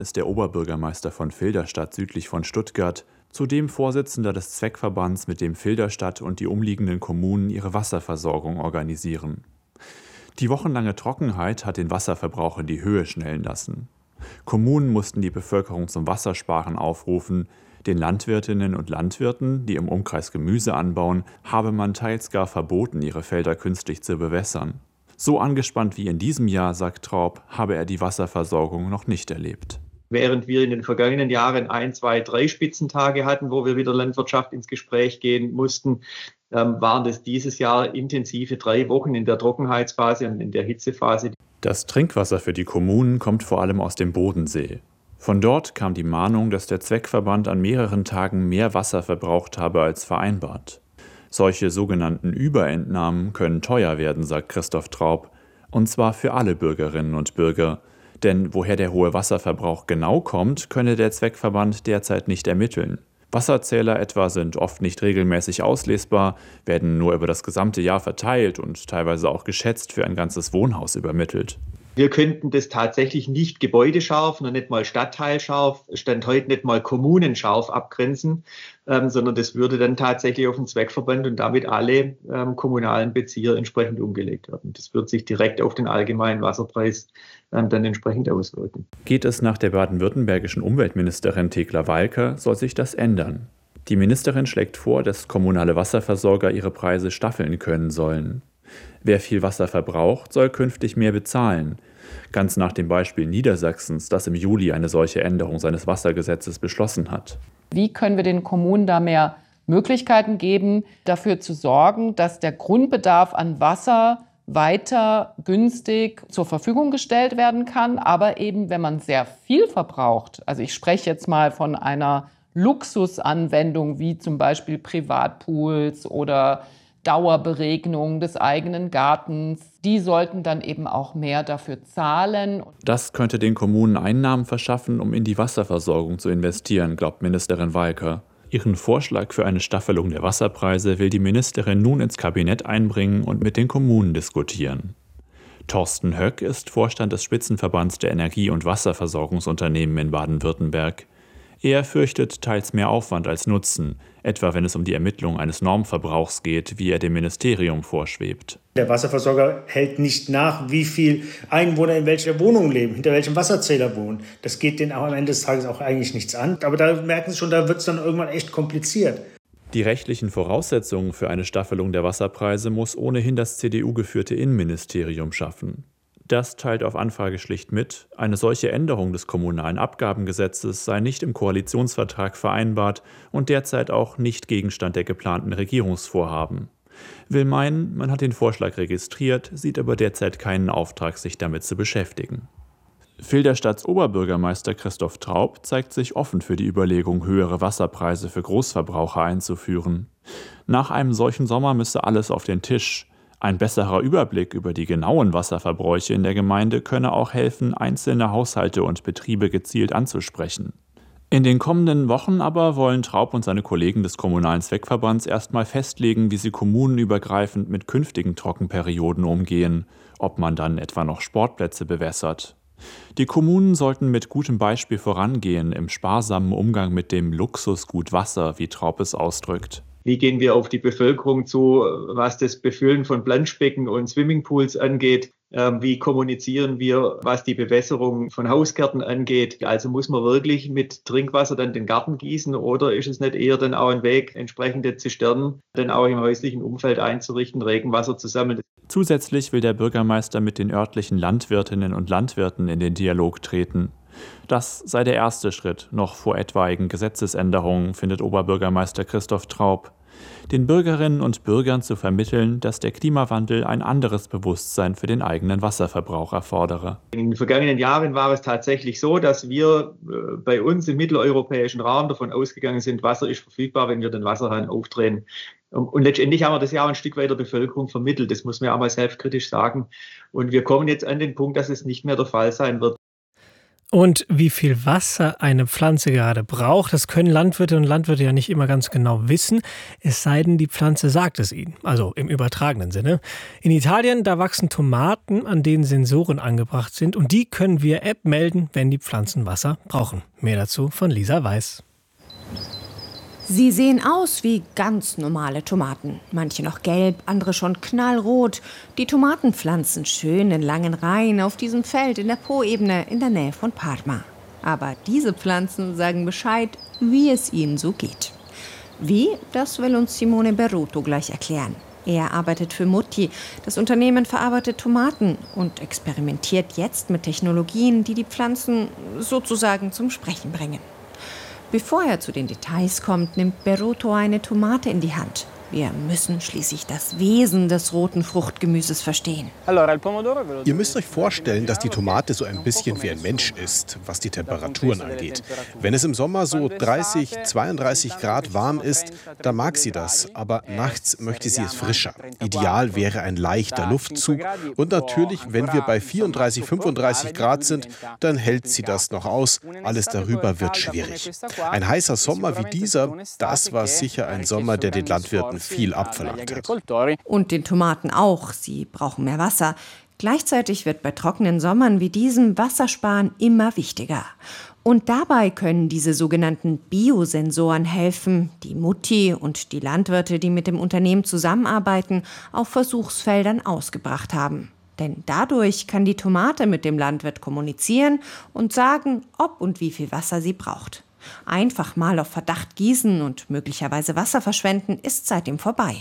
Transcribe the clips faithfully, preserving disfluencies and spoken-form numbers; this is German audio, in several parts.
ist der Oberbürgermeister von Filderstadt südlich von Stuttgart, zudem Vorsitzender des Zweckverbands, mit dem Filderstadt und die umliegenden Kommunen ihre Wasserversorgung organisieren. Die wochenlange Trockenheit hat den Wasserverbrauch in die Höhe schnellen lassen. Kommunen mussten die Bevölkerung zum Wassersparen aufrufen. Den Landwirtinnen und Landwirten, die im Umkreis Gemüse anbauen, habe man teils gar verboten, ihre Felder künstlich zu bewässern. So angespannt wie in diesem Jahr, sagt Traub, habe er die Wasserversorgung noch nicht erlebt. Während wir in den vergangenen Jahren ein, zwei, drei Spitzentage hatten, wo wir wieder Landwirtschaft ins Gespräch gehen mussten, ähm, waren das dieses Jahr intensive drei Wochen in der Trockenheitsphase und in der Hitzephase. Das Trinkwasser für die Kommunen kommt vor allem aus dem Bodensee. Von dort kam die Mahnung, dass der Zweckverband an mehreren Tagen mehr Wasser verbraucht habe als vereinbart. Solche sogenannten Überentnahmen können teuer werden, sagt Christoph Traub, und zwar für alle Bürgerinnen und Bürger. Denn woher der hohe Wasserverbrauch genau kommt, könne der Zweckverband derzeit nicht ermitteln. Wasserzähler etwa sind oft nicht regelmäßig auslesbar, werden nur über das gesamte Jahr verteilt und teilweise auch geschätzt für ein ganzes Wohnhaus übermittelt. Wir könnten das tatsächlich nicht gebäudescharf, noch nicht mal stadtteilscharf, Stand heute nicht mal kommunenscharf abgrenzen, ähm, sondern das würde dann tatsächlich auf den Zweckverband und damit alle ähm, kommunalen Bezieher entsprechend umgelegt werden. Das wird sich direkt auf den allgemeinen Wasserpreis ähm, dann entsprechend auswirken. Geht es nach der baden-württembergischen Umweltministerin Thekla Walker, soll sich das ändern. Die Ministerin schlägt vor, dass kommunale Wasserversorger ihre Preise staffeln können sollen. Wer viel Wasser verbraucht, soll künftig mehr bezahlen. Ganz nach dem Beispiel Niedersachsens, das im Juli eine solche Änderung seines Wassergesetzes beschlossen hat. Wie können wir den Kommunen da mehr Möglichkeiten geben, dafür zu sorgen, dass der Grundbedarf an Wasser weiter günstig zur Verfügung gestellt werden kann, aber eben, wenn man sehr viel verbraucht, also ich spreche jetzt mal von einer Luxusanwendung wie zum Beispiel Privatpools oder Dauerberegnung des eigenen Gartens, die sollten dann eben auch mehr dafür zahlen. Das könnte den Kommunen Einnahmen verschaffen, um in die Wasserversorgung zu investieren, glaubt Ministerin Walker. Ihren Vorschlag für eine Staffelung der Wasserpreise will die Ministerin nun ins Kabinett einbringen und mit den Kommunen diskutieren. Thorsten Höck ist Vorstand des Spitzenverbands der Energie- und Wasserversorgungsunternehmen in Baden-Württemberg. Er fürchtet teils mehr Aufwand als Nutzen, etwa wenn es um die Ermittlung eines Normverbrauchs geht, wie er dem Ministerium vorschwebt. Der Wasserversorger hält nicht nach, wie viel Einwohner in welcher Wohnung leben, hinter welchem Wasserzähler wohnen. Das geht denen auch am Ende des Tages auch eigentlich nichts an. Aber da merken Sie schon, da wird es dann irgendwann echt kompliziert. Die rechtlichen Voraussetzungen für eine Staffelung der Wasserpreise muss ohnehin das C D U-geführte Innenministerium schaffen. Das teilt auf Anfrage schlicht mit, eine solche Änderung des kommunalen Abgabengesetzes sei nicht im Koalitionsvertrag vereinbart und derzeit auch nicht Gegenstand der geplanten Regierungsvorhaben. Will meinen, man hat den Vorschlag registriert, sieht aber derzeit keinen Auftrag, sich damit zu beschäftigen. Filderstadts Oberbürgermeister Christoph Traub zeigt sich offen für die Überlegung, höhere Wasserpreise für Großverbraucher einzuführen. Nach einem solchen Sommer müsse alles auf den Tisch. Ein besserer Überblick über die genauen Wasserverbräuche in der Gemeinde könne auch helfen, einzelne Haushalte und Betriebe gezielt anzusprechen. In den kommenden Wochen aber wollen Traub und seine Kollegen des Kommunalen Zweckverbands erstmal festlegen, wie sie kommunenübergreifend mit künftigen Trockenperioden umgehen, ob man dann etwa noch Sportplätze bewässert. Die Kommunen sollten mit gutem Beispiel vorangehen im sparsamen Umgang mit dem Luxusgut Wasser, wie Traub es ausdrückt. Wie gehen wir auf die Bevölkerung zu, was das Befüllen von Planschbecken und Swimmingpools angeht? Wie kommunizieren wir, was die Bewässerung von Hausgärten angeht? Also muss man wirklich mit Trinkwasser dann den Garten gießen oder ist es nicht eher dann auch ein Weg, entsprechende Zisternen dann auch im häuslichen Umfeld einzurichten, Regenwasser zu sammeln? Zusätzlich will der Bürgermeister mit den örtlichen Landwirtinnen und Landwirten in den Dialog treten. Das sei der erste Schritt, noch vor etwaigen Gesetzesänderungen, findet Oberbürgermeister Christoph Traub. Den Bürgerinnen und Bürgern zu vermitteln, dass der Klimawandel ein anderes Bewusstsein für den eigenen Wasserverbrauch erfordere. In den vergangenen Jahren war es tatsächlich so, dass wir bei uns im mitteleuropäischen Raum davon ausgegangen sind, Wasser ist verfügbar, wenn wir den Wasserhahn aufdrehen. Und letztendlich haben wir das ja auch ein Stück weit der Bevölkerung vermittelt. Das muss man ja auch mal selbstkritisch sagen. Und wir kommen jetzt an den Punkt, dass es nicht mehr der Fall sein wird. Und wie viel Wasser eine Pflanze gerade braucht, das können Landwirte und Landwirte ja nicht immer ganz genau wissen, es sei denn, die Pflanze sagt es ihnen, also im übertragenen Sinne. In Italien, da wachsen Tomaten, an denen Sensoren angebracht sind und die können via App melden, wenn die Pflanzen Wasser brauchen. Mehr dazu von Lisa Weiß. Sie sehen aus wie ganz normale Tomaten. Manche noch gelb, andere schon knallrot. Die Tomaten pflanzen schön in langen Reihen auf diesem Feld in der Poebene in der Nähe von Parma. Aber diese Pflanzen sagen Bescheid, wie es ihnen so geht. Wie, das will uns Simone Berruto gleich erklären. Er arbeitet für Mutti. Das Unternehmen verarbeitet Tomaten und experimentiert jetzt mit Technologien, die die Pflanzen sozusagen zum Sprechen bringen. Bevor er zu den Details kommt, nimmt Berruto eine Tomate in die Hand. Wir müssen schließlich das Wesen des roten Fruchtgemüses verstehen. Ihr müsst euch vorstellen, dass die Tomate so ein bisschen wie ein Mensch ist, was die Temperaturen angeht. Wenn es im Sommer so dreißig, zweiunddreißig Grad warm ist, dann mag sie das, aber nachts möchte sie es frischer. Ideal wäre ein leichter Luftzug und natürlich, wenn wir bei vierunddreißig, fünfunddreißig Grad sind, dann hält sie das noch aus. Alles darüber wird schwierig. Ein heißer Sommer wie dieser, das war sicher ein Sommer, der den Landwirten viel abverlangt hat. Und den Tomaten auch. Sie brauchen mehr Wasser. Gleichzeitig wird bei trockenen Sommern wie diesem Wassersparen immer wichtiger. Und dabei können diese sogenannten Biosensoren helfen, die Mutti und die Landwirte, die mit dem Unternehmen zusammenarbeiten, auf Versuchsfeldern ausgebracht haben. Denn dadurch kann die Tomate mit dem Landwirt kommunizieren und sagen, ob und wie viel Wasser sie braucht. Einfach mal auf Verdacht gießen und möglicherweise Wasser verschwenden ist seitdem vorbei.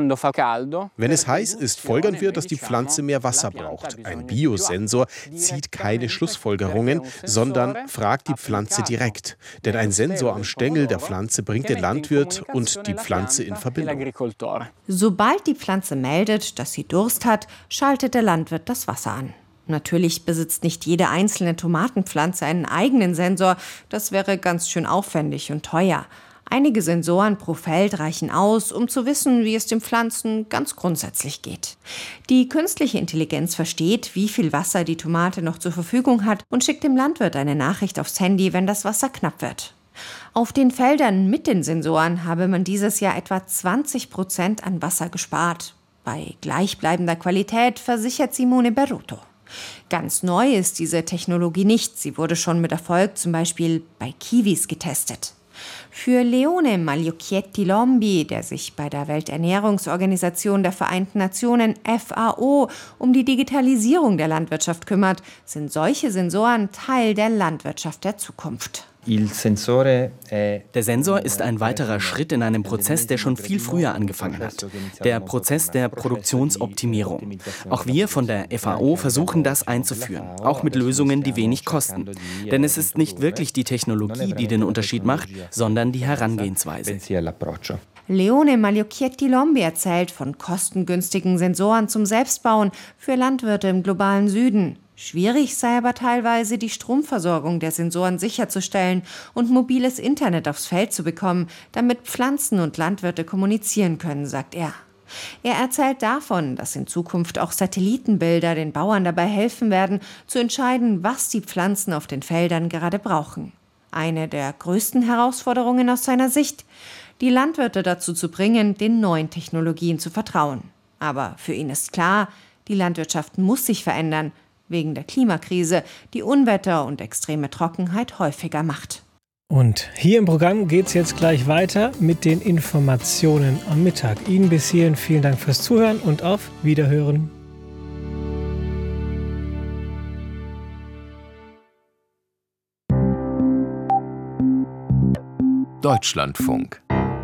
Wenn es heiß ist, folgern wir, dass die Pflanze mehr Wasser braucht. Ein Biosensor zieht keine Schlussfolgerungen, sondern fragt die Pflanze direkt. Denn ein Sensor am Stängel der Pflanze bringt den Landwirt und die Pflanze in Verbindung. Sobald die Pflanze meldet, dass sie Durst hat, schaltet der Landwirt das Wasser an. Natürlich besitzt nicht jede einzelne Tomatenpflanze einen eigenen Sensor. Das wäre ganz schön aufwendig und teuer. Einige Sensoren pro Feld reichen aus, um zu wissen, wie es den Pflanzen ganz grundsätzlich geht. Die künstliche Intelligenz versteht, wie viel Wasser die Tomate noch zur Verfügung hat und schickt dem Landwirt eine Nachricht aufs Handy, wenn das Wasser knapp wird. Auf den Feldern mit den Sensoren habe man dieses Jahr etwa zwanzig Prozent an Wasser gespart. Bei gleichbleibender Qualität, versichert Simone Berruto. Ganz neu ist diese Technologie nicht. Sie wurde schon mit Erfolg zum Beispiel bei Kiwis getestet. Für Leone Magliocchietti Lombi, der sich bei der Welternährungsorganisation der Vereinten Nationen F A O um die Digitalisierung der Landwirtschaft kümmert, sind solche Sensoren Teil der Landwirtschaft der Zukunft. Der Sensor ist ein weiterer Schritt in einem Prozess, der schon viel früher angefangen hat. Der Prozess der Produktionsoptimierung. Auch wir von der F A O versuchen, das einzuführen, auch mit Lösungen, die wenig kosten. Denn es ist nicht wirklich die Technologie, die den Unterschied macht, sondern die Herangehensweise. Leone Magliocchietti Lombi erzählt von kostengünstigen Sensoren zum Selbstbauen für Landwirte im globalen Süden. Schwierig sei aber teilweise, die Stromversorgung der Sensoren sicherzustellen und mobiles Internet aufs Feld zu bekommen, damit Pflanzen und Landwirte kommunizieren können, sagt er. Er erzählt davon, dass in Zukunft auch Satellitenbilder den Bauern dabei helfen werden, zu entscheiden, was die Pflanzen auf den Feldern gerade brauchen. Eine der größten Herausforderungen aus seiner Sicht, die Landwirte dazu zu bringen, den neuen Technologien zu vertrauen. Aber für ihn ist klar, die Landwirtschaft muss sich verändern, wegen der Klimakrise, die Unwetter und extreme Trockenheit häufiger macht. Und hier im Programm geht es jetzt gleich weiter mit den Informationen am Mittag. Ihnen bis hierhin vielen Dank fürs Zuhören und auf Wiederhören. Deutschlandfunk.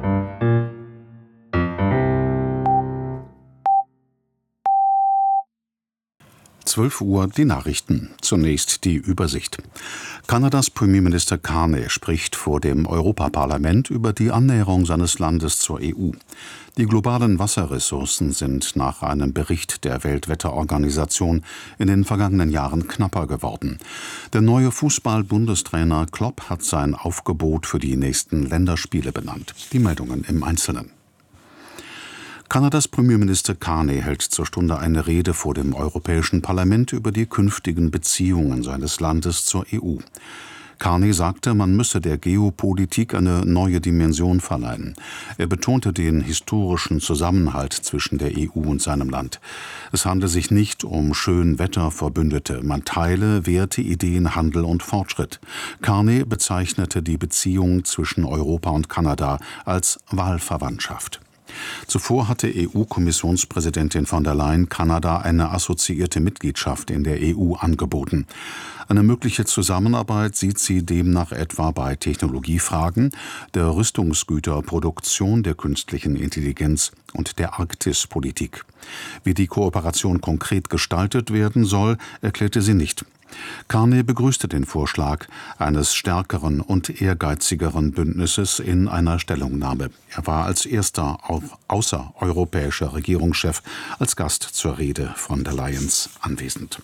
zwölf Uhr die Nachrichten. Zunächst die Übersicht. Kanadas Premierminister Carney spricht vor dem Europaparlament über die Annäherung seines Landes zur E U. Die globalen Wasserressourcen sind nach einem Bericht der Weltwetterorganisation in den vergangenen Jahren knapper geworden. Der neue Fußball-Bundestrainer Klopp hat sein Aufgebot für die nächsten Länderspiele benannt. Die Meldungen im Einzelnen. Kanadas Premierminister Carney hält zur Stunde eine Rede vor dem Europäischen Parlament über die künftigen Beziehungen seines Landes zur E U. Carney sagte, man müsse der Geopolitik eine neue Dimension verleihen. Er betonte den historischen Zusammenhalt zwischen der E U und seinem Land. Es handle sich nicht um Schönwetterverbündete. Man teile Werte, Ideen, Handel und Fortschritt. Carney bezeichnete die Beziehung zwischen Europa und Kanada als Wahlverwandtschaft. Zuvor hatte E U-Kommissionspräsidentin von der Leyen Kanada eine assoziierte Mitgliedschaft in der E U angeboten. Eine mögliche Zusammenarbeit sieht sie demnach etwa bei Technologiefragen, der Rüstungsgüterproduktion, der künstlichen Intelligenz und der Arktispolitik. Wie die Kooperation konkret gestaltet werden soll, erklärte sie nicht. Carney begrüßte den Vorschlag eines stärkeren und ehrgeizigeren Bündnisses in einer Stellungnahme. Er war als erster außereuropäischer Regierungschef als Gast zur Rede von der Leyen anwesend.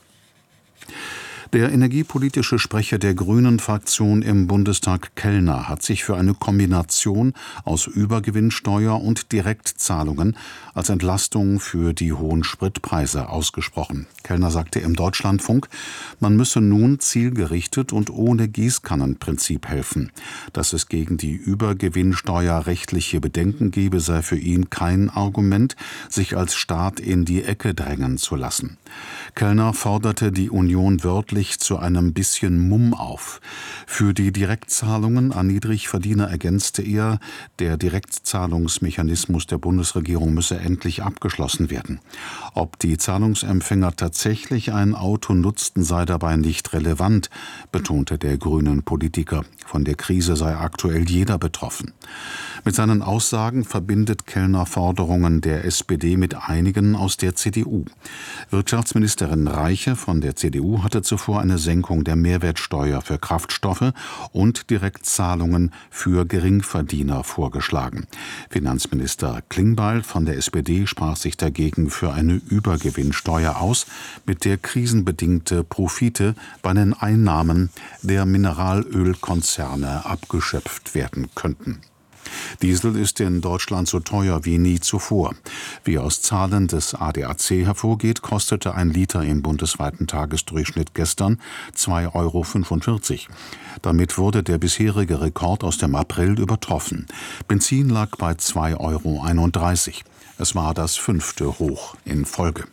Der energiepolitische Sprecher der Grünen-Fraktion im Bundestag, Kellner, hat sich für eine Kombination aus Übergewinnsteuer und Direktzahlungen als Entlastung für die hohen Spritpreise ausgesprochen. Kellner sagte im Deutschlandfunk, man müsse nun zielgerichtet und ohne Gießkannenprinzip helfen. Dass es gegen die Übergewinnsteuer rechtliche Bedenken gebe, sei für ihn kein Argument, sich als Staat in die Ecke drängen zu lassen. Kellner forderte die Union wörtlich zu einem bisschen Mumm auf. Für die Direktzahlungen an Niedrigverdiener ergänzte er, der Direktzahlungsmechanismus der Bundesregierung müsse endlich abgeschlossen werden. Ob die Zahlungsempfänger tatsächlich ein Auto nutzten, sei dabei nicht relevant, betonte der grünen Politiker. Von der Krise sei aktuell jeder betroffen. Mit seinen Aussagen verbindet Kellner Forderungen der S P D mit einigen aus der C D U. Wirtschaftsministerin Reiche von der C D U hatte zuvor eine Senkung der Mehrwertsteuer für Kraftstoffe und Direktzahlungen für Geringverdiener vorgeschlagen. Finanzminister Klingbeil von der S P D sprach sich dagegen für eine Übergewinnsteuer aus, mit der krisenbedingte Profite bei den Einnahmen der Mineralölkonzerne abgeschöpft werden könnten. Diesel ist in Deutschland so teuer wie nie zuvor. Wie aus Zahlen des A D A C hervorgeht, kostete ein Liter im bundesweiten Tagesdurchschnitt gestern zwei Euro fünfundvierzig. Damit wurde der bisherige Rekord aus dem April übertroffen. Benzin lag bei zwei Euro einunddreißig. Es war das fünfte Hoch in Folge.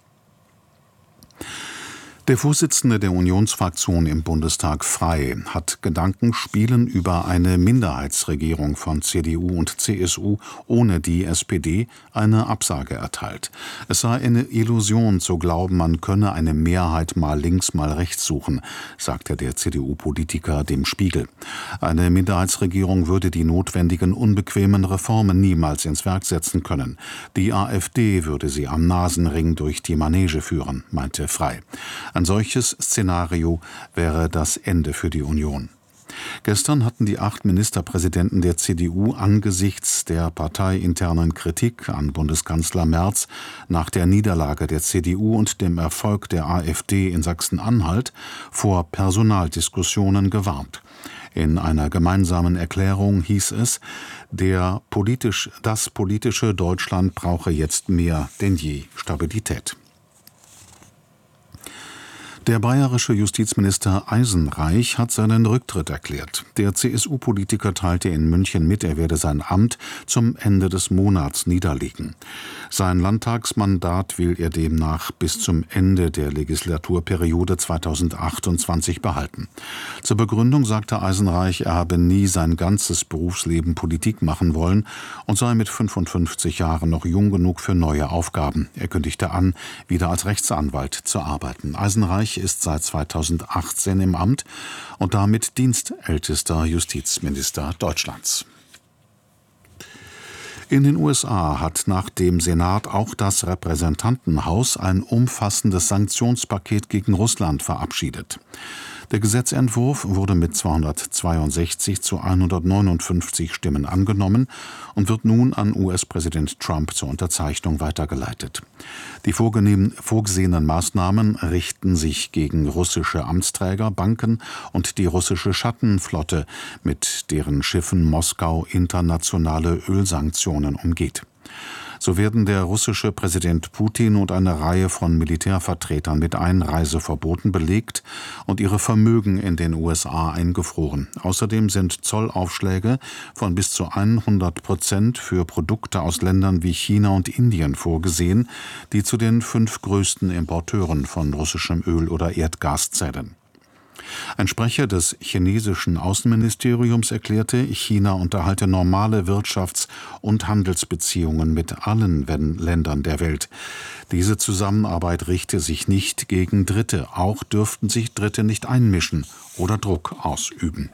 Der Vorsitzende der Unionsfraktion im Bundestag, Frey, hat Gedankenspielen über eine Minderheitsregierung von C D U und C S U ohne die S P D eine Absage erteilt. Es sei eine Illusion zu glauben, man könne eine Mehrheit mal links, mal rechts suchen, sagte der C D U-Politiker dem Spiegel. Eine Minderheitsregierung würde die notwendigen unbequemen Reformen niemals ins Werk setzen können. Die AfD würde sie am Nasenring durch die Manege führen, meinte Frey. Ein solches Szenario wäre das Ende für die Union. Gestern hatten die acht Ministerpräsidenten der C D U angesichts der parteiinternen Kritik an Bundeskanzler Merz nach der Niederlage der C D U und dem Erfolg der AfD in Sachsen-Anhalt vor Personaldiskussionen gewarnt. In einer gemeinsamen Erklärung hieß es, der politisch, das politische Deutschland brauche jetzt mehr denn je Stabilität. Der bayerische Justizminister Eisenreich hat seinen Rücktritt erklärt. Der C S U-Politiker teilte in München mit, er werde sein Amt zum Ende des Monats niederlegen. Sein Landtagsmandat will er demnach bis zum Ende der Legislaturperiode zweitausendachtundzwanzig behalten. Zur Begründung sagte Eisenreich, er habe nie sein ganzes Berufsleben Politik machen wollen und sei mit fünfundfünfzig Jahren noch jung genug für neue Aufgaben. Er kündigte an, wieder als Rechtsanwalt zu arbeiten. Eisenreich ist seit zweitausendachtzehn im Amt und damit dienstältester Justizminister Deutschlands. In den U S A hat nach dem Senat auch das Repräsentantenhaus ein umfassendes Sanktionspaket gegen Russland verabschiedet. Der Gesetzentwurf wurde mit zweihundertzweiundsechzig zu hundertneunundfünfzig Stimmen angenommen und wird nun an U S-Präsident Trump zur Unterzeichnung weitergeleitet. Die vorgesehenen Maßnahmen richten sich gegen russische Amtsträger, Banken und die russische Schattenflotte, mit deren Schiffen Moskau internationale Ölsanktionen umgeht. So werden der russische Präsident Putin und eine Reihe von Militärvertretern mit Einreiseverboten belegt und ihre Vermögen in den U S A eingefroren. Außerdem sind Zollaufschläge von bis zu hundert Prozent für Produkte aus Ländern wie China und Indien vorgesehen, die zu den fünf größten Importeuren von russischem Öl oder Erdgas zählen. Ein Sprecher des chinesischen Außenministeriums erklärte, China unterhalte normale Wirtschafts- und Handelsbeziehungen mit allen Ländern der Welt. Diese Zusammenarbeit richte sich nicht gegen Dritte. Auch dürften sich Dritte nicht einmischen oder Druck ausüben.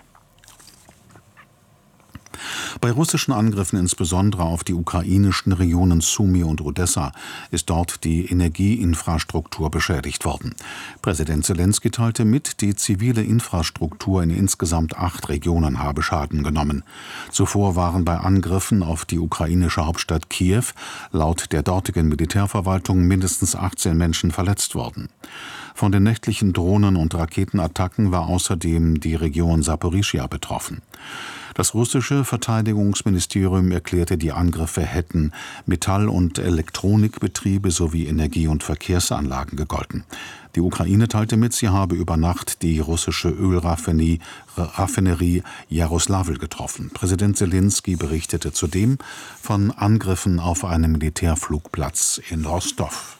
Bei russischen Angriffen insbesondere auf die ukrainischen Regionen Sumy und Odessa ist dort die Energieinfrastruktur beschädigt worden. Präsident Selenskyj teilte mit, die zivile Infrastruktur in insgesamt acht Regionen habe Schaden genommen. Zuvor waren bei Angriffen auf die ukrainische Hauptstadt Kiew laut der dortigen Militärverwaltung mindestens achtzehn Menschen verletzt worden. Von den nächtlichen Drohnen- und Raketenattacken war außerdem die Region Saporischschja betroffen. Das russische Verteidigungsministerium erklärte, die Angriffe hätten Metall- und Elektronikbetriebe sowie Energie- und Verkehrsanlagen gegolten. Die Ukraine teilte mit, sie habe über Nacht die russische Ölraffinerie Raffinerie Jaroslavl getroffen. Präsident Selenskyj berichtete zudem von Angriffen auf einen Militärflugplatz in Rostow.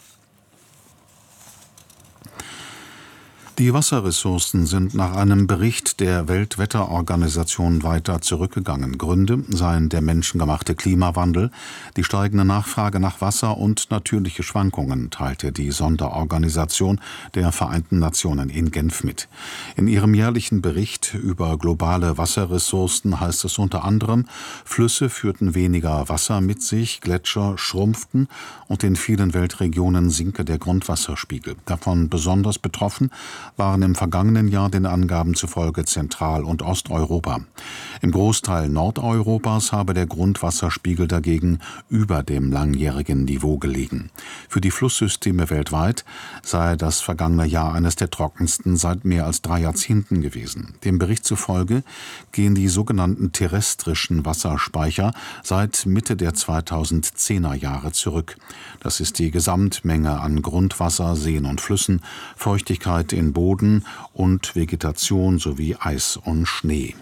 Die Wasserressourcen sind nach einem Bericht der Weltwetterorganisation weiter zurückgegangen. Gründe seien der menschengemachte Klimawandel, die steigende Nachfrage nach Wasser und natürliche Schwankungen, teilte die Sonderorganisation der Vereinten Nationen in Genf mit. In ihrem jährlichen Bericht über globale Wasserressourcen heißt es unter anderem, Flüsse führten weniger Wasser mit sich, Gletscher schrumpften und in vielen Weltregionen sinke der Grundwasserspiegel. Davon besonders betroffen waren im vergangenen Jahr den Angaben zufolge Zentral- und Osteuropa. Im Großteil Nordeuropas habe der Grundwasserspiegel dagegen über dem langjährigen Niveau gelegen. Für die Flusssysteme weltweit sei das vergangene Jahr eines der trockensten seit mehr als drei Jahrzehnten gewesen. Dem Bericht zufolge gehen die sogenannten terrestrischen Wasserspeicher seit Mitte der zweitausendzehner Jahre zurück. Das ist die Gesamtmenge an Grundwasser, Seen und Flüssen, Feuchtigkeit in Boden und Vegetation sowie Eis und Schnee.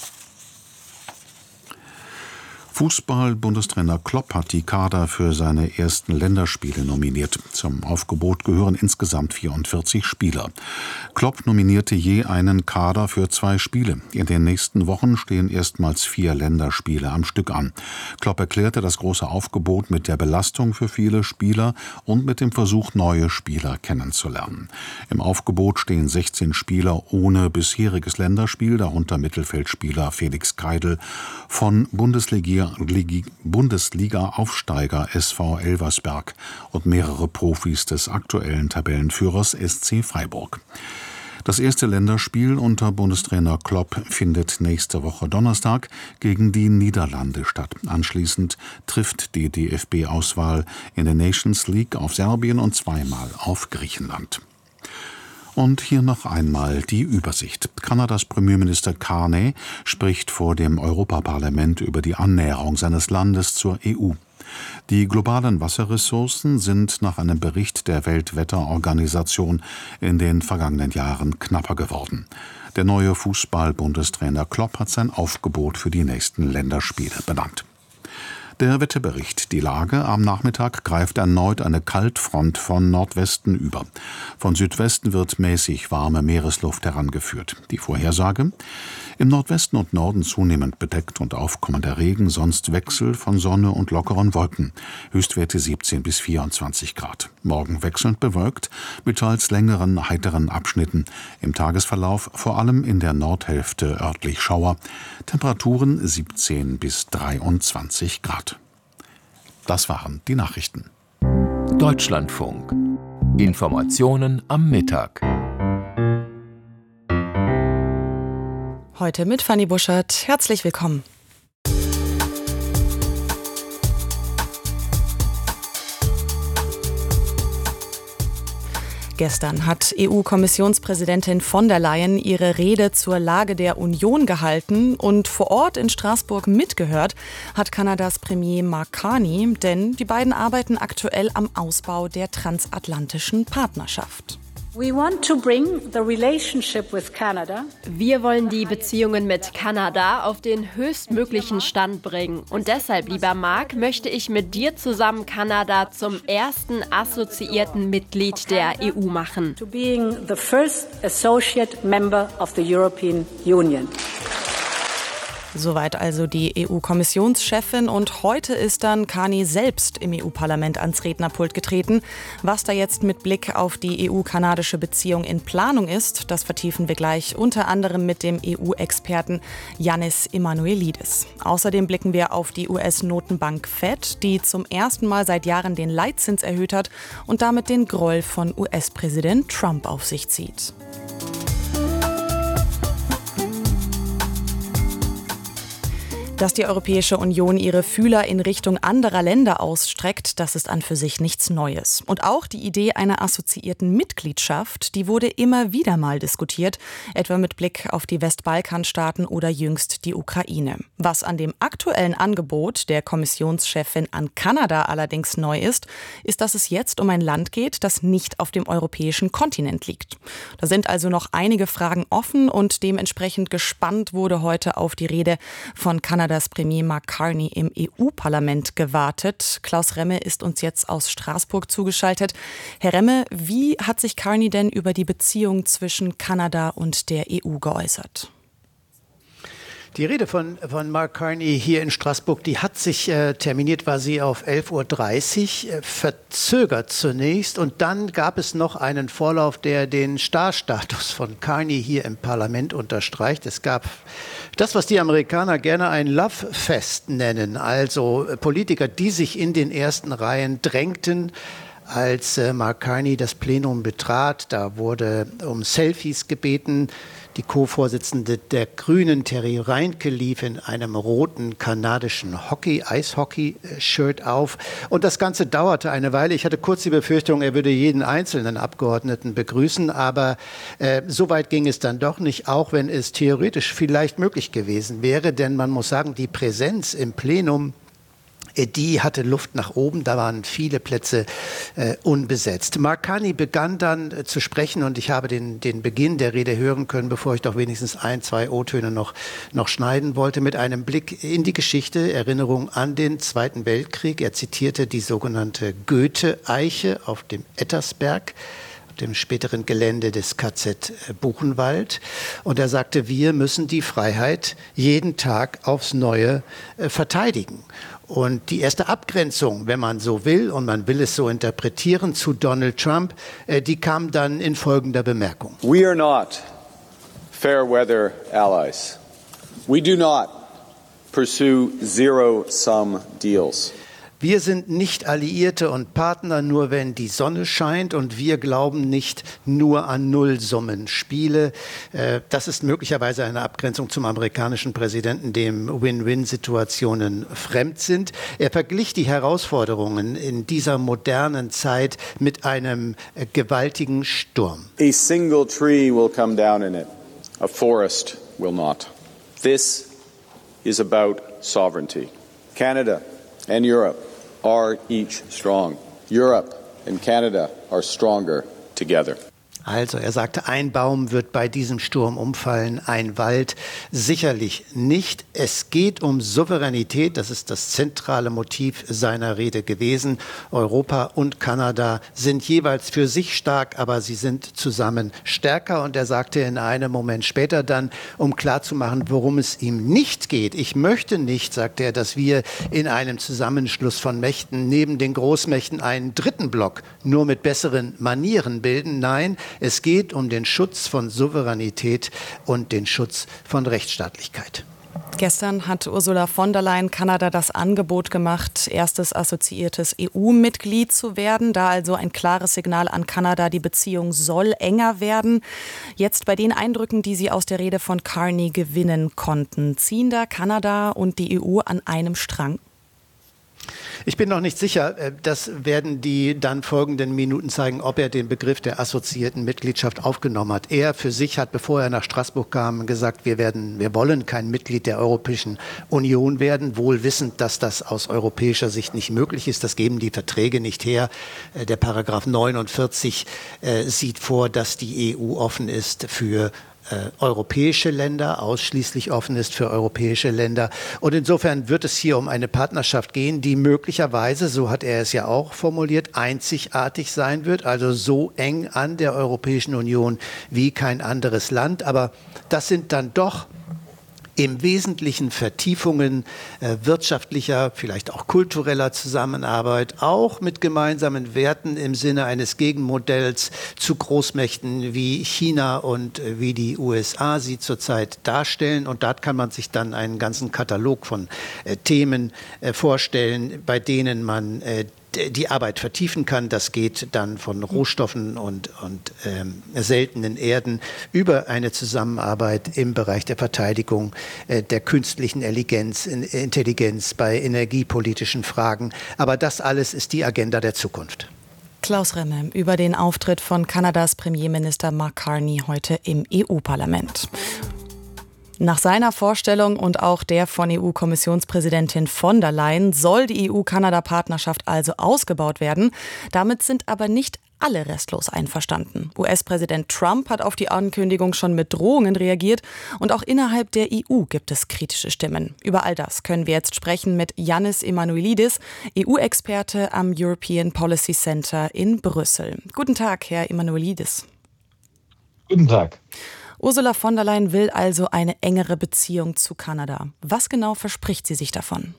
Fußball-Bundestrainer Klopp hat die Kader für seine ersten Länderspiele nominiert. Zum Aufgebot gehören insgesamt vierundvierzig Spieler. Klopp nominierte je einen Kader für zwei Spiele. In den nächsten Wochen stehen erstmals vier Länderspiele am Stück an. Klopp erklärte das große Aufgebot mit der Belastung für viele Spieler und mit dem Versuch, neue Spieler kennenzulernen. Im Aufgebot stehen sechzehn Spieler ohne bisheriges Länderspiel, darunter Mittelfeldspieler Felix Keidel von Bundesliga Bundesliga-Aufsteiger S V Elversberg und mehrere Profis des aktuellen Tabellenführers S C Freiburg. Das erste Länderspiel unter Bundestrainer Klopp findet nächste Woche Donnerstag gegen die Niederlande statt. Anschließend trifft die D F B-Auswahl in der Nations League auf Serbien und zweimal auf Griechenland. Und hier noch einmal die Übersicht. Kanadas Premierminister Carney spricht vor dem Europaparlament über die Annäherung seines Landes zur E U. Die globalen Wasserressourcen sind nach einem Bericht der Weltwetterorganisation in den vergangenen Jahren knapper geworden. Der neue Fußball-Bundestrainer Klopp hat sein Aufgebot für die nächsten Länderspiele benannt. Der Wetterbericht. Die Lage: Am Nachmittag greift erneut eine Kaltfront von Nordwesten über. Von Südwesten wird mäßig warme Meeresluft herangeführt. Die Vorhersage: Im Nordwesten und Norden zunehmend bedeckt und aufkommender Regen, sonst Wechsel von Sonne und lockeren Wolken. Höchstwerte siebzehn bis vierundzwanzig Grad. Morgen wechselnd bewölkt, mit teils längeren, heiteren Abschnitten. Im Tagesverlauf vor allem in der Nordhälfte örtlich Schauer. Temperaturen siebzehn bis dreiundzwanzig Grad. Das waren die Nachrichten. Deutschlandfunk. Informationen am Mittag. Heute mit Fanny Buschert. Herzlich willkommen. Gestern hat E U-Kommissionspräsidentin von der Leyen ihre Rede zur Lage der Union gehalten und vor Ort in Straßburg mitgehört hat Kanadas Premier Mark Carney, denn die beiden arbeiten aktuell am Ausbau der transatlantischen Partnerschaft. Wir wollen die Beziehungen mit Kanada auf den höchstmöglichen Stand bringen. Und deshalb, lieber Mark, möchte ich mit dir zusammen Kanada zum ersten assoziierten Mitglied der E U machen. To being the first associate member of the European Union. Soweit also die E U-Kommissionschefin und heute ist dann Carney selbst im E U-Parlament ans Rednerpult getreten. Was da jetzt mit Blick auf die E U-kanadische Beziehung in Planung ist, das vertiefen wir gleich unter anderem mit dem E U-Experten Yannis Emanuelidis. Außerdem blicken wir auf die U S-Notenbank Fed, die zum ersten Mal seit Jahren den Leitzins erhöht hat und damit den Groll von U S-Präsident Trump auf sich zieht. Dass die Europäische Union ihre Fühler in Richtung anderer Länder ausstreckt, das ist an für sich nichts Neues. Und auch die Idee einer assoziierten Mitgliedschaft, die wurde immer wieder mal diskutiert, etwa mit Blick auf die Westbalkanstaaten oder jüngst die Ukraine. Was an dem aktuellen Angebot der Kommissionschefin an Kanada allerdings neu ist, ist, dass es jetzt um ein Land geht, das nicht auf dem europäischen Kontinent liegt. Da sind also noch einige Fragen offen und dementsprechend gespannt wurde heute auf die Rede von Kanada. Das Premier Mark Carney im E U-Parlament gewartet. Klaus Remme ist uns jetzt aus Straßburg zugeschaltet. Herr Remme, wie hat sich Carney denn über die Beziehung zwischen Kanada und der E U geäußert? Die Rede von, von Mark Carney hier in Straßburg, die hat sich äh, terminiert, war sie auf elf Uhr dreißig, äh, verzögert zunächst. Und dann gab es noch einen Vorlauf, der den Starstatus von Carney hier im Parlament unterstreicht. Es gab das, was die Amerikaner gerne ein Love-Fest nennen, also äh, Politiker, die sich in den ersten Reihen drängten, als äh, Mark Carney das Plenum betrat. Da wurde um Selfies gebeten. Die Co-Vorsitzende der Grünen, Terry Reinke, lief in einem roten kanadischen Hockey, Eishockey-Shirt auf. Und das Ganze dauerte eine Weile. Ich hatte kurz die Befürchtung, er würde jeden einzelnen Abgeordneten begrüßen. Aber äh, so weit ging es dann doch nicht, auch wenn es theoretisch vielleicht möglich gewesen wäre. Denn man muss sagen, die Präsenz im Plenum, die hatte Luft nach oben, da waren viele Plätze äh, unbesetzt. Mark Carney begann dann äh, zu sprechen und ich habe den, den Beginn der Rede hören können, bevor ich doch wenigstens ein, zwei O-Töne noch, noch schneiden wollte, mit einem Blick in die Geschichte, Erinnerung an den Zweiten Weltkrieg. Er zitierte die sogenannte Goethe-Eiche auf dem Ettersberg, dem späteren Gelände des K Z Buchenwald. Und er sagte, wir müssen die Freiheit jeden Tag aufs Neue äh, verteidigen. Und die erste Abgrenzung, wenn man so will, und man will es so interpretieren, zu Donald Trump, äh, die kam dann in folgender Bemerkung. We are not fair weather allies. We do not pursue zero-sum deals. Wir sind nicht Alliierte und Partner, nur wenn die Sonne scheint, und wir glauben nicht nur an Nullsummenspiele. Das ist möglicherweise eine Abgrenzung zum amerikanischen Präsidenten, dem Win-Win-Situationen fremd sind. Er verglich die Herausforderungen in dieser modernen Zeit mit einem gewaltigen Sturm. A single tree will come down in it. A forest will not. This is about sovereignty. Canada and Europe are each strong. Europe and Canada are stronger together. Also er sagte, ein Baum wird bei diesem Sturm umfallen, ein Wald sicherlich nicht. Es geht um Souveränität, das ist das zentrale Motiv seiner Rede gewesen. Europa und Kanada sind jeweils für sich stark, aber sie sind zusammen stärker. Und er sagte in einem Moment später dann, um klarzumachen, worum es ihm nicht geht. Ich möchte nicht, sagte er, dass wir in einem Zusammenschluss von Mächten neben den Großmächten einen dritten Block nur mit besseren Manieren bilden. Nein, es geht um den Schutz von Souveränität und den Schutz von Rechtsstaatlichkeit. Gestern hat Ursula von der Leyen Kanada das Angebot gemacht, erstes assoziiertes E U-Mitglied zu werden. Da also ein klares Signal an Kanada, die Beziehung soll enger werden. Jetzt bei den Eindrücken, die Sie aus der Rede von Carney gewinnen konnten, ziehen da Kanada und die E U an einem Strang? Ich bin noch nicht sicher. Das werden die dann folgenden Minuten zeigen, ob er den Begriff der assoziierten Mitgliedschaft aufgenommen hat. Er für sich hat, bevor er nach Straßburg kam, gesagt, wir werden, wir wollen kein Mitglied der Europäischen Union werden, wohl wissend, dass das aus europäischer Sicht nicht möglich ist. Das geben die Verträge nicht her. Der Paragraph neunundvierzig äh, sieht vor, dass die E U offen ist für Äh, europäische Länder, ausschließlich offen ist für europäische Länder. Und insofern wird es hier um eine Partnerschaft gehen, die möglicherweise, so hat er es ja auch formuliert, einzigartig sein wird, also so eng an der Europäischen Union wie kein anderes Land. Aber das sind dann doch im Wesentlichen Vertiefungen äh, wirtschaftlicher, vielleicht auch kultureller Zusammenarbeit, auch mit gemeinsamen Werten im Sinne eines Gegenmodells zu Großmächten wie China und äh, wie die U S A sie zurzeit darstellen. Und dort kann man sich dann einen ganzen Katalog von äh, Themen äh, vorstellen, bei denen man äh, die Arbeit vertiefen kann. Das geht dann von Rohstoffen und, und ähm, seltenen Erden über eine Zusammenarbeit im Bereich der Verteidigung, äh, der künstlichen Intelligenz, Intelligenz bei energiepolitischen Fragen. Aber das alles ist die Agenda der Zukunft. Klaus Remme über den Auftritt von Kanadas Premierminister Mark Carney heute im E U-Parlament. Nach seiner Vorstellung und auch der von E U-Kommissionspräsidentin von der Leyen soll die E U-Kanada-Partnerschaft also ausgebaut werden. Damit sind aber nicht alle restlos einverstanden. U S-Präsident Trump hat auf die Ankündigung schon mit Drohungen reagiert und auch innerhalb der E U gibt es kritische Stimmen. Über all das können wir jetzt sprechen mit Yannis Emanuelidis, E U-Experte am European Policy Center in Brüssel. Guten Tag, Herr Emanuelidis. Guten Tag. Ursula von der Leyen will also eine engere Beziehung zu Kanada. Was genau verspricht sie sich davon?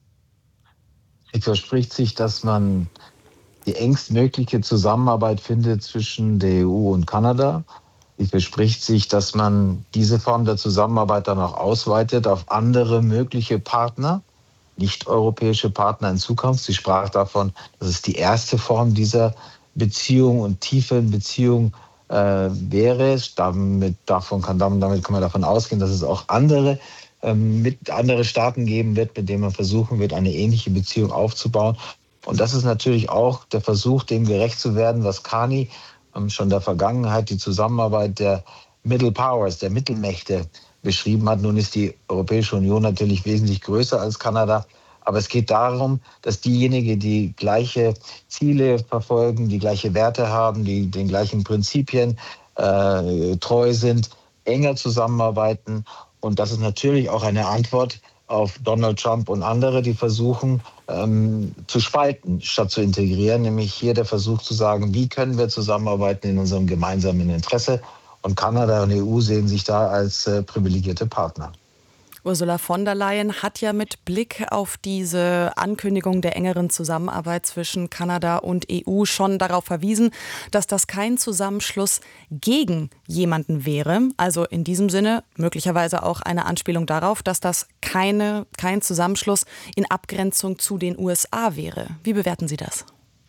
Sie verspricht sich, dass man die engstmögliche Zusammenarbeit findet zwischen der E U und Kanada. Sie verspricht sich, dass man diese Form der Zusammenarbeit dann auch ausweitet auf andere mögliche Partner, nicht-europäische Partner in Zukunft. Sie sprach davon, dass es die erste Form dieser Beziehung und tiefen Beziehung Äh, wäre. Damit, davon kann, damit kann man davon ausgehen, dass es auch andere, ähm, mit, andere Staaten geben wird, mit denen man versuchen wird, eine ähnliche Beziehung aufzubauen. Und das ist natürlich auch der Versuch, dem gerecht zu werden, was Carney ähm, schon in der Vergangenheit die Zusammenarbeit der Middle Powers, der Mittelmächte beschrieben hat. Nun ist die Europäische Union natürlich wesentlich größer als Kanada. Aber es geht darum, dass diejenigen, die gleiche Ziele verfolgen, die gleiche Werte haben, die den gleichen Prinzipien äh, treu sind, enger zusammenarbeiten. Und das ist natürlich auch eine Antwort auf Donald Trump und andere, die versuchen ähm, zu spalten, statt zu integrieren. Nämlich hier der Versuch zu sagen, wie können wir zusammenarbeiten in unserem gemeinsamen Interesse. Und Kanada und E U sehen sich da als äh, privilegierte Partner. Ursula von der Leyen hat ja mit Blick auf diese Ankündigung der engeren Zusammenarbeit zwischen Kanada und E U schon darauf verwiesen, dass das kein Zusammenschluss gegen jemanden wäre. Also in diesem Sinne möglicherweise auch eine Anspielung darauf, dass das keine, kein Zusammenschluss in Abgrenzung zu den U S A wäre. Wie bewerten Sie das?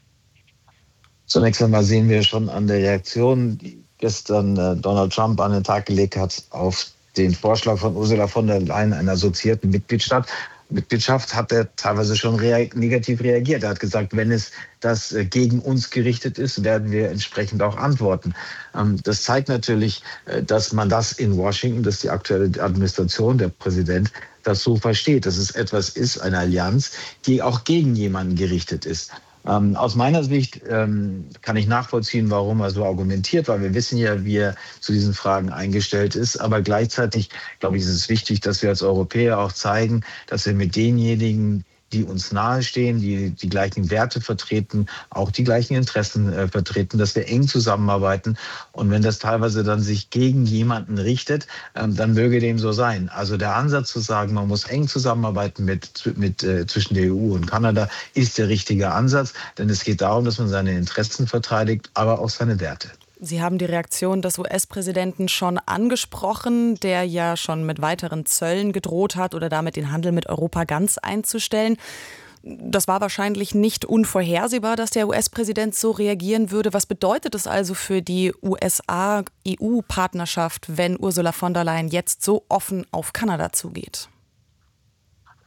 Zunächst einmal sehen wir schon an der Reaktion, die gestern äh, Donald Trump an den Tag gelegt hat, auf den Vorschlag von Ursula von der Leyen einer assoziierten Mitgliedschaft. Mitgliedschaft hat er teilweise schon rea- negativ reagiert. Er hat gesagt, wenn es das äh, gegen uns gerichtet ist, werden wir entsprechend auch antworten. Ähm, das zeigt natürlich, äh, dass man das in Washington, dass die aktuelle Administration, der Präsident, das so versteht, dass es etwas ist, eine Allianz, die auch gegen jemanden gerichtet ist. Ähm, aus meiner Sicht ähm, kann ich nachvollziehen, warum er so argumentiert, weil wir wissen ja, wie er zu diesen Fragen eingestellt ist. Aber gleichzeitig, glaube ich, ist es wichtig, dass wir als Europäer auch zeigen, dass wir mit denjenigen, die uns nahestehen, die die gleichen Werte vertreten, auch die gleichen Interessen äh, vertreten, dass wir eng zusammenarbeiten. Und wenn das teilweise dann sich gegen jemanden richtet, ähm, dann möge dem so sein. Also der Ansatz zu sagen, man muss eng zusammenarbeiten mit, mit, äh, zwischen der E U und Kanada, ist der richtige Ansatz. Denn es geht darum, dass man seine Interessen verteidigt, aber auch seine Werte. Sie haben die Reaktion des U S-Präsidenten schon angesprochen, der ja schon mit weiteren Zöllen gedroht hat oder damit den Handel mit Europa ganz einzustellen. Das war wahrscheinlich nicht unvorhersehbar, dass der U S-Präsident so reagieren würde. Was bedeutet es also für die U S A-E U-Partnerschaft, wenn Ursula von der Leyen jetzt so offen auf Kanada zugeht?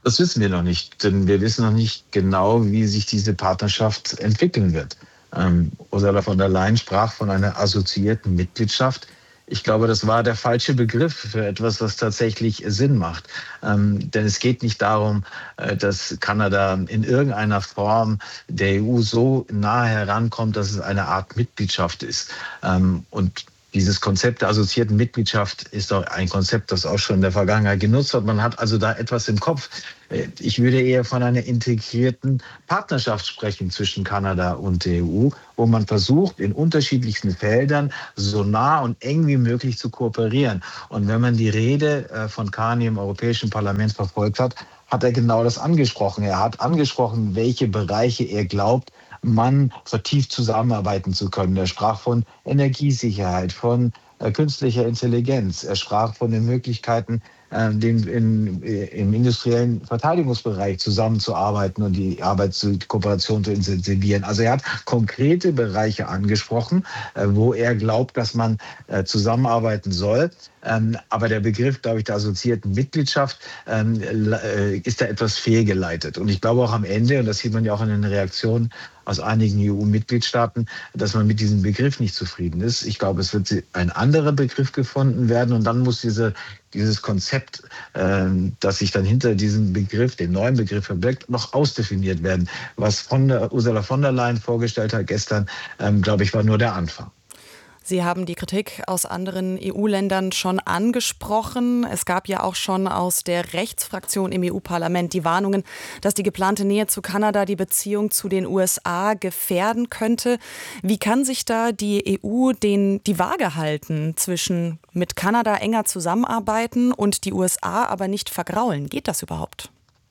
Das wissen wir noch nicht, denn wir wissen noch nicht genau, wie sich diese Partnerschaft entwickeln wird. Ähm, Ursula von der Leyen sprach von einer assoziierten Mitgliedschaft. Ich glaube, das war der falsche Begriff für etwas, was tatsächlich Sinn macht. Ähm, denn es geht nicht darum, äh, dass Kanada in irgendeiner Form der E U so nahe herankommt, dass es eine Art Mitgliedschaft ist. Ähm, und dieses Konzept der assoziierten Mitgliedschaft ist doch ein Konzept, das auch schon in der Vergangenheit genutzt wird. Man hat also da etwas im Kopf. Ich würde eher von einer integrierten Partnerschaft sprechen zwischen Kanada und der E U, wo man versucht, in unterschiedlichsten Feldern so nah und eng wie möglich zu kooperieren. Und wenn man die Rede von Carney im Europäischen Parlament verfolgt hat, hat er genau das angesprochen. Er hat angesprochen, welche Bereiche er glaubt, man vertieft zusammenarbeiten zu können. Er sprach von Energiesicherheit, von äh, künstlicher Intelligenz. Er sprach von den Möglichkeiten, äh, den, in, im industriellen Verteidigungsbereich zusammenzuarbeiten und die Arbeit, die Kooperation zu intensivieren. Also er hat konkrete Bereiche angesprochen, äh, wo er glaubt, dass man äh, zusammenarbeiten soll. Ähm, aber der Begriff, glaube ich, der assoziierten Mitgliedschaft ähm, äh, ist da etwas fehlgeleitet. Und ich glaube auch am Ende, und das sieht man ja auch in den Reaktionen aus einigen E U-Mitgliedstaaten, dass man mit diesem Begriff nicht zufrieden ist. Ich glaube, es wird ein anderer Begriff gefunden werden und dann muss diese, dieses Konzept, äh, das sich dann hinter diesem Begriff, den neuen Begriff verbirgt, noch ausdefiniert werden. Was von der Ursula von der Leyen vorgestellt hat gestern, ähm, glaube ich, war nur der Anfang. Sie haben die Kritik aus anderen E U-Ländern schon angesprochen. Es gab ja auch schon aus der Rechtsfraktion im E U-Parlament die Warnungen, dass die geplante Nähe zu Kanada die Beziehung zu den U S A gefährden könnte. Wie kann sich da die E U den, die Waage halten zwischen mit Kanada enger zusammenarbeiten und die U S A aber nicht vergraulen? Geht das überhaupt?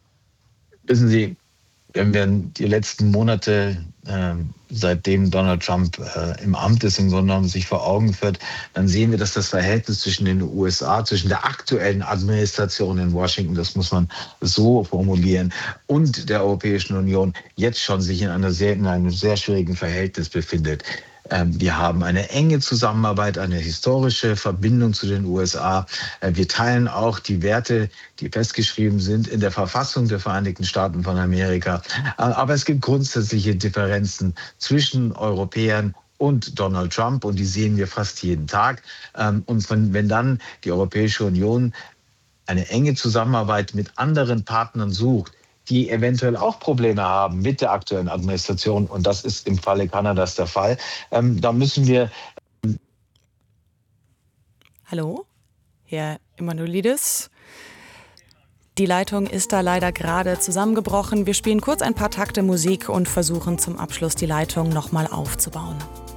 Wissen Sie, wenn wir die letzten Monate, äh, seitdem Donald Trump äh, im Amt ist, im Grunde genommen sich vor Augen führt, dann sehen wir, dass das Verhältnis zwischen den U S A, zwischen der aktuellen Administration in Washington, das muss man so formulieren, und der Europäischen Union jetzt schon sich in, einer sehr, in einem sehr schwierigen Verhältnis befindet. Wir haben eine enge Zusammenarbeit, eine historische Verbindung zu den U S A. Wir teilen auch die Werte, die festgeschrieben sind in der Verfassung der Vereinigten Staaten von Amerika. Aber es gibt grundsätzliche Differenzen zwischen Europäern und Donald Trump und die sehen wir fast jeden Tag. Und wenn dann die Europäische Union eine enge Zusammenarbeit mit anderen Partnern sucht, die eventuell auch Probleme haben mit der aktuellen Administration. Und das ist im Falle Kanadas der Fall. Ähm, da müssen wir... Hallo, Herr Emanuelidis. Die Leitung ist da leider gerade zusammengebrochen. Wir spielen kurz ein paar Takte Musik und versuchen zum Abschluss die Leitung nochmal aufzubauen.